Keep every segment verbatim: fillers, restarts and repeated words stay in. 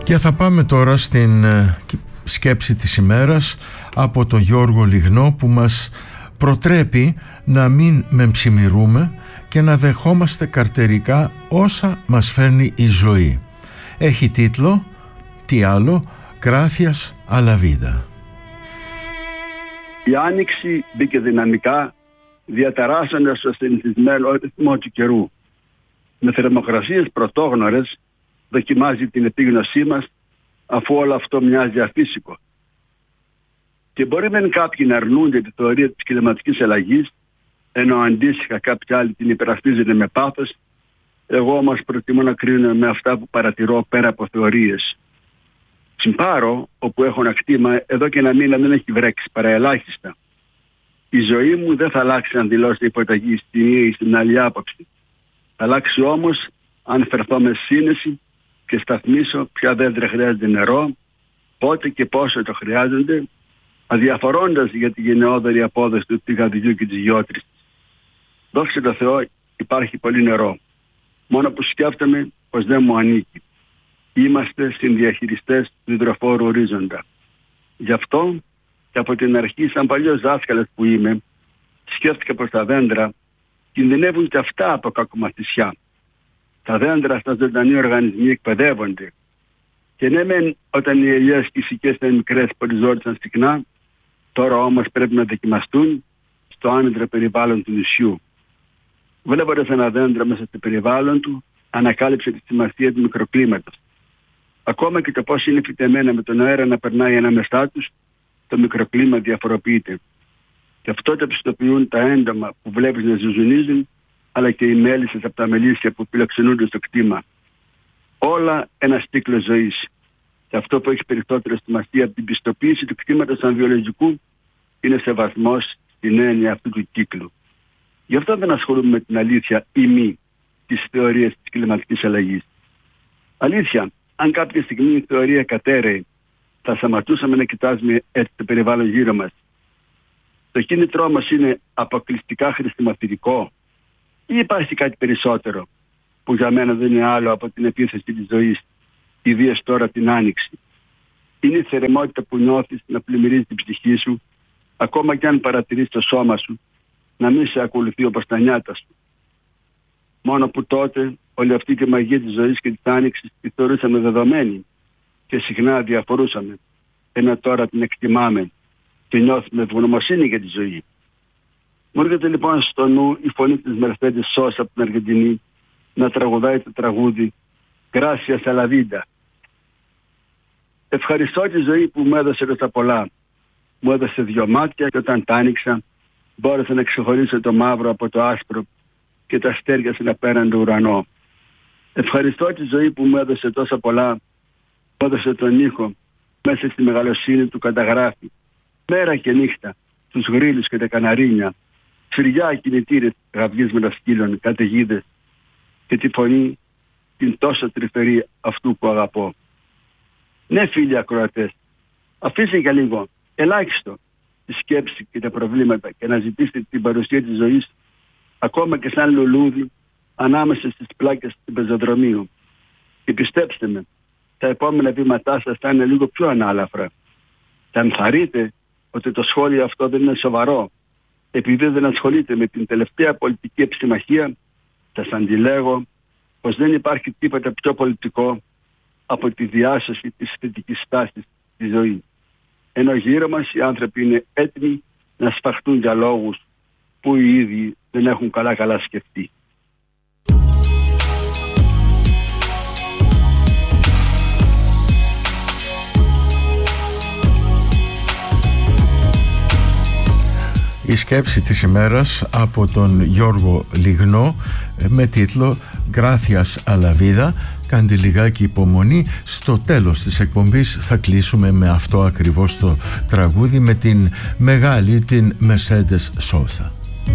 Και θα πάμε τώρα στην σκέψη της ημέρας από τον Γιώργο Λιγνό, που μας προτρέπει να μην μεμψημυρούμε και να δεχόμαστε καρτερικά όσα μας φέρνει η ζωή. Έχει τίτλο, τι άλλο, Gracias a la vida. Η άνοιξη μπήκε δυναμικά, διαταράσσοντας το συνηθισμένο ρυθμό του καιρού. Με θερμοκρασίες πρωτόγνωρες δοκιμάζει την επίγνωσή μας, αφού όλο αυτό μοιάζει αφύσικο. Και μπορεί μεν κάποιοι να αρνούνται τη θεωρία της κλιματικής αλλαγής, ενώ αντίστοιχα κάποιοι άλλοι την υπερασπίζονται με πάθος. Εγώ όμως προτιμώ να κρίνω με αυτά που παρατηρώ πέρα από θεωρίες. Στην Πάρο, όπου έχω ένα κτήμα, εδώ και ένα μήνα δεν έχει βρέξει παρά ελάχιστα. Η ζωή μου δεν θα αλλάξει αν δηλώσω υποταγή στην μία ή στην άλλη άποψη. Θα αλλάξει όμως αν φερθώ με σύνεση και σταθμίσω ποια δέντρα χρειάζεται νερό, πότε και πόσο το χρειάζονται, αδιαφορώντας για τη γενναιόδορη απόδοση του τηγαδιού και της γιότρης. Δόξα τω Θεώ, υπάρχει πολύ νερό. Μόνο που σκέφτομαι πως δεν μου ανήκει. Είμαστε συνδιαχειριστές του υδροφόρου ορίζοντα. Γι' αυτό και από την αρχή, σαν παλιός δάσκαλος που είμαι, σκέφτηκα πως τα δέντρα κινδυνεύουν και αυτά από κακομαθησιά. Τα δέντρα στα ζωντανοί οργανισμοί εκπαιδεύονται. Και ναι μεν όταν οι ελιές και οι φυκές ήταν μικρές πολυζόρισαν συχνά, τώρα όμως πρέπει να δοκιμαστούν στο άνετρο περιβάλλον του νησιού. Βλέποντας ένα δέντρο μέσα στο περιβάλλον του, ανακάλυψε τη σημασία του μικροκλίματος. Ακόμα και το πώς είναι φυτεμένα με τον αέρα να περνάει ανάμεσά τους, το μικροκλίμα διαφοροποιείται. Και αυτό το πιστοποιούν τα έντομα που βλέπεις να ζουζουνίζουν, αλλά και οι μέλισσες από τα μελίσια που φιλοξενούνται στο κτήμα. Όλα ένας κύκλος ζωής. Και αυτό που έχει περισσότερο σημασία από την πιστοποίηση του κτήματος σαν βιολογικού είναι σεβασμός στην έννοια αυτού του κύκλου. Γι' αυτό δεν ασχολούμαι με την αλήθεια ή μη της θεωρίας της κλιματικής αλλαγής. Αλήθεια, αν κάποια στιγμή η θεωρία κατέρεε, θα σταματούσαμε να κοιτάζουμε έτσι το περιβάλλον γύρω μας. Το κίνητρό μας είναι αποκλειστικά χρησιμοποιητικό ή υπάρχει κάτι περισσότερο, που για μένα δεν είναι άλλο από την επίθεση της ζωής, ιδίως τώρα την άνοιξη. Είναι η θερεμότητα που νιώθεις να πλημμυρίζει την ψυχή σου, ακόμα και αν παρατηρείς το σώμα σου να μην σε ακολουθεί όπως τα νιάτα σου. Μόνο που τότε όλη αυτή τη μαγεία της ζωής και της άνοιξης τη θεωρούσαμε δεδομένη και συχνά διαφορούσαμε, ενώ τώρα την εκτιμάμε και νιώθουμε ευγνωμοσύνη για τη ζωή. Μου έρχεται λοιπόν στο νου η φωνή της Mercedes Sosa από την Αργεντινή να τραγουδάει το τραγούδι Gracias a la vida. Ευχαριστώ τη ζωή που μου έδωσε τόσα πολλά. Μου έδωσε δυο μάτια και όταν τα άνοιξα μπόρεσα να ξεχωρίσω το μαύρο από το άσπρο και τα αστέρια στην απέραντο ουρανό. Ευχαριστώ τη ζωή που μου έδωσε τόσα πολλά. Μου έδωσε τον ήχο μέσα στη μεγαλοσύνη του καταγράφει μέρα και νύχτα τους γρύλους και τα καναρίνια, σφυριά κινητήρες γαυγής μετασκύλων, καταιγίδες και τη φωνή την τόσο τρυφερή αυτού που αγαπώ. Ναι φίλοι ακροατές, αφήστε για λίγο ελάχιστο τη σκέψη και τα προβλήματα και να ζητήσετε την παρουσία της ζωής ακόμα και σαν λουλούδι ανάμεσα στις πλάκες του πεζοδρομίου. Και πιστέψτε με, τα επόμενα βήματά σας θα είναι λίγο πιο ανάλαφρα. Θα ενθαρρείτε ότι το σχόλιο αυτό δεν είναι σοβαρό, επειδή δεν ασχολείται με την τελευταία πολιτική επισημαχία, σας αντιλέγω πως δεν υπάρχει τίποτα πιο πολιτικό από τη διάσωση της θετικής στάσης στη ζωή. Ενώ γύρω μας οι άνθρωποι είναι έτοιμοι να σφαχτούν για λόγους που οι ίδιοι δεν έχουν καλά καλά σκεφτεί. Η σκέψη της ημέρας από τον Γιώργο Λιγνό με τίτλο Gracias a la vida. Κάντε λιγάκι υπομονή, στο τέλος της εκπομπής θα κλείσουμε με αυτό ακριβώς το τραγούδι, με την μεγάλη, την Mercedes Sosa.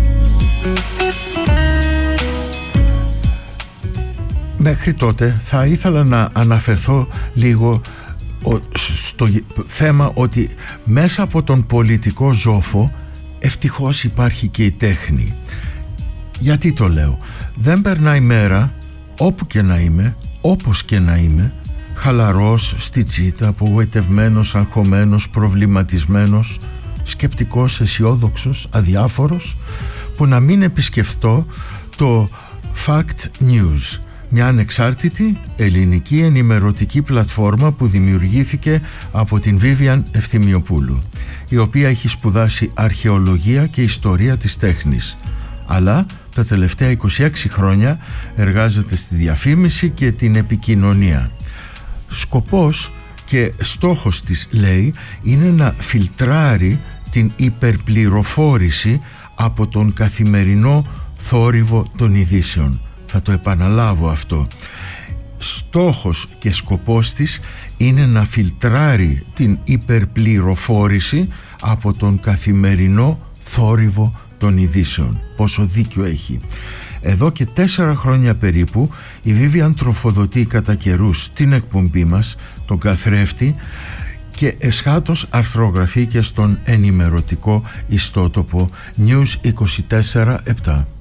Μέχρι τότε θα ήθελα να αναφερθώ λίγο στο θέμα ότι μέσα από τον πολιτικό ζόφο ευτυχώς υπάρχει και η τέχνη. Γιατί το λέω? Δεν περνάει μέρα, όπου και να είμαι, όπως και να είμαι, χαλαρός στη τσίτα, απογοητευμένος, αγχωμένος, προβληματισμένος, σκεπτικός, αισιόδοξος, αδιάφορος, που να μην επισκεφτώ το Fact News, μια ανεξάρτητη ελληνική ενημερωτική πλατφόρμα που δημιουργήθηκε από την Βίβιαν Ευθυμιοπούλου, η οποία έχει σπουδάσει αρχαιολογία και ιστορία της τέχνης, αλλά τα τελευταία είκοσι έξι χρόνια εργάζεται στη διαφήμιση και την επικοινωνία. Σκοπός και στόχος της, λέει, είναι να φιλτράρει την υπερπληροφόρηση από τον καθημερινό θόρυβο των ειδήσεων. Θα το επαναλάβω αυτό. Στόχος και σκοπός της είναι να φιλτράρει την υπερπληροφόρηση από τον καθημερινό θόρυβο των ειδήσεων. Πόσο δίκιο έχει. Εδώ και τέσσερα χρόνια περίπου η Βίβιαν τροφοδοτεί κατά καιρούς την εκπομπή μας, τον καθρέφτη, και εσχάτως αρθρογραφεί και στον ενημερωτικό ιστότοπο News είκοσι τέσσερα επτά.